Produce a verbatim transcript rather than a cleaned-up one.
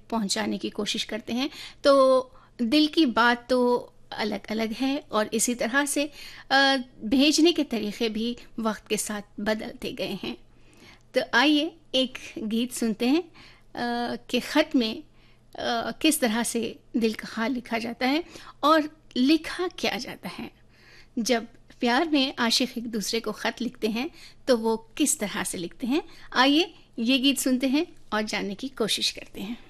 पहुंचाने की कोशिश करते हैं। तो दिल की बात तो अलग अलग है और इसी तरह से अ, भेजने के तरीक़े भी वक्त के साथ बदलते गए हैं। तो आइए एक गीत सुनते हैं अ, कि ख़त में अ, किस तरह से दिल का हाल लिखा जाता है और लिखा क्या जाता है। जब प्यार में आशिक एक दूसरे को ख़त लिखते हैं तो वो किस तरह से लिखते हैं। आइए ये गीत सुनते हैं और जानने की कोशिश करते हैं।